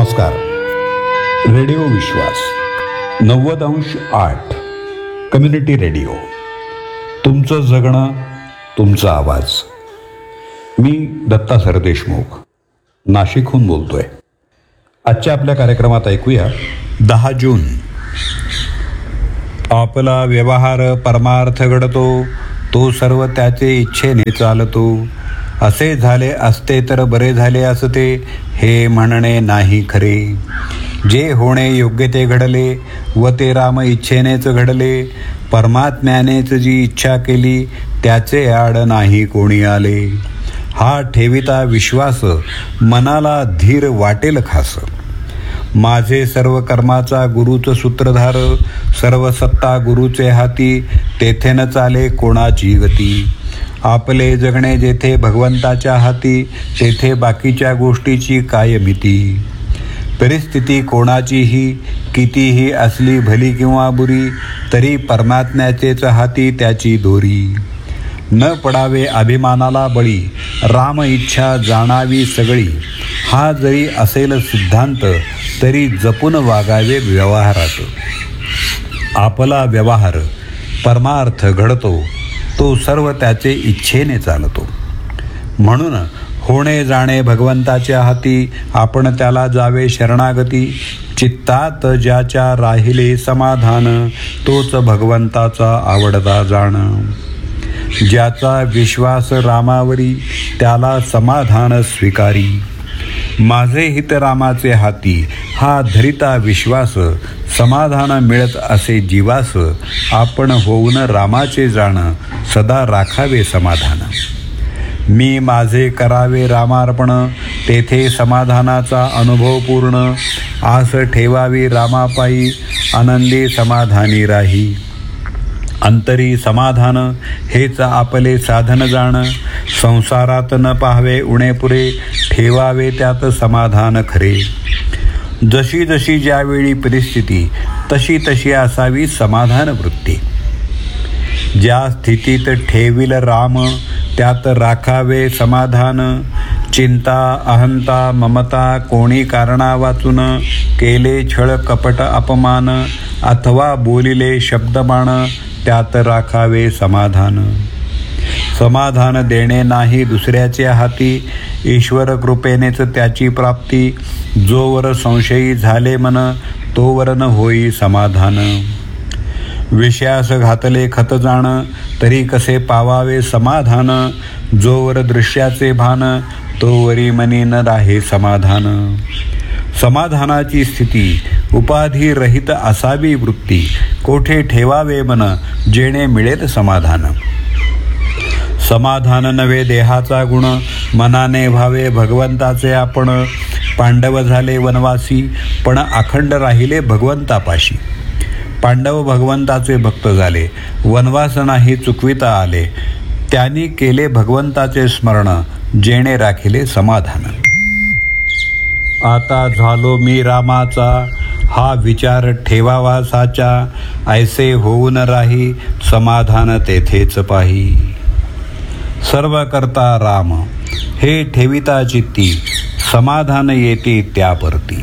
नमस्कार. रेडिओ विश्वास 90.8 community radio. तुमचं जगणं, तुमचा आवाज. मी दत्ता सरदेशमुख नाशिकहून बोलतोय. आजच्या आपल्या कार्यक्रमात ऐकूया 10 जून. आपला व्यवहार परमार्थ घडतो, तो सर्व त्याचे इच्छेने चालतो. असे झाले असते तर बरे झाले असते, हे म्हणणे नाही खरे. जे होणे योग्य ते घडले व ते राम इच्छेनेच घडले. परमात्म्यानेच जी इच्छा केली, त्याचे आड नाही कोणी आले. हा ठेविता विश्वास, मनाला धीर वाटेल खास. माझे सर्व कर्माचा गुरुच सूत्रधार, सर्व सत्ता गुरुचे हाती, तेथे न चाले कोणाची गती. आपले जगणे जेथे भगवंताच्या हाती, तेथे बाकीच्या गोष्टीची काय भीती. परिस्थिती कोणाचीही कितीही असली भली किंवा बुरी, तरी परमात्म्याचेच हाती त्याची दोरी. न पडावे अभिमानाला बळी, राम इच्छा जाणावी सगळी. हा जरी असेल सिद्धांत, तरी जपून वागावे व्यवहारात. आपला व्यवहार परमार्थ घडतो, तो सर्व त्याचे इच्छेने चालतो. म्हणून होणे जाणे भगवंताच्या हाती, आपण त्याला जावे शरणागती. चित्तात ज्याच्या राहिले समाधान, तोच भगवंताचा आवडता जाण. ज्याचा विश्वास रामावरी, त्याला समाधान स्वीकारी. माझे हित रामाचे हाती, हा धरिता विश्वास. समाधान मिळत असे जीवास, आपण होऊन रामाचे जाण, सदा राखावे समाधान. मी माझे करावे रामार्पण, तेथे समाधानाचा अनुभव पूर्ण. आस ठेवावी रामापायी, आनंदी समाधानी राही. अंतरी समाधान हेच आपले साधन जाण. संसारात न पाहावे उणे पुरे, ठेवावे त्यात समाधान खरे. जशी जशी ज्यावेळी परिस्थिती, तशी तशी असावी समाधान वृत्ती. ज्या स्थितीत ठेविल राम, त्यात राखावे समाधान. चिंता अहंता ममता कोणी कारणा वाचून, केले छळ कपट अपमान, अथवा बोलिले शब्दबाण, त्यात राखावे समाधान. समाधान देणे नाही दुसऱ्याच्या हाती, ईश्वर कृपेनेच त्याची प्राप्ती. जोवर संशयी झाले मन, तोवर न होई समाधान. विषयास घातले खत जाण, तरी कसे पावावे समाधान. जोवर दृश्याचे भान, तोवरी मनी न राहे समाधान. समाधानाची स्थिती उपाधी रहित असावी वृत्ती. कोठे ठेवावे मन, जेणे मिळेल समाधान. समाधान नव्हे देहाचा गुण, मनाने व्हावे भगवंताचे आपण. पांडव झाले वनवासी, पण अखंड राहिले भगवंतापाशी. पांडव भगवंताचे भक्त झाले, वनवास नाही चुकविता आले. त्यांनी केले भगवंताचे स्मरण, जेणे राखिले समाधान. आता झालो मी रामाचा, हा विचार ठेवावा साचा. ऐसे होऊन राही, समाधान तेथेच पाही. सर्व करता राम, हे ठेविता चित्ती. समाधान येते त्यावरती.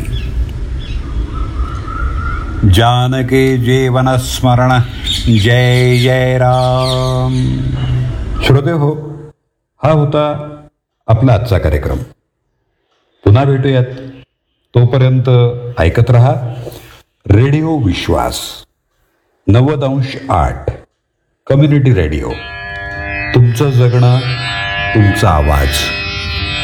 जानके जीवन स्मरण, जय जय राम. श्रोते हो, हा होता आपला आजचा कार्यक्रम. पुन्हा भेटूयात. तोपर्यंत ऐकत रहा रेडिओ विश्वास 90.8 कम्युनिटी रेडिओ. तुमचं जगणं, तुमचा आवाज.